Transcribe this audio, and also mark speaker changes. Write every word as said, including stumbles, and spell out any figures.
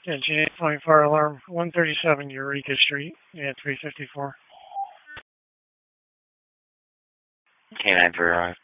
Speaker 1: Engine eight point fire alarm one thirty-seven Eureka Street at three fifty-four.
Speaker 2: K nine for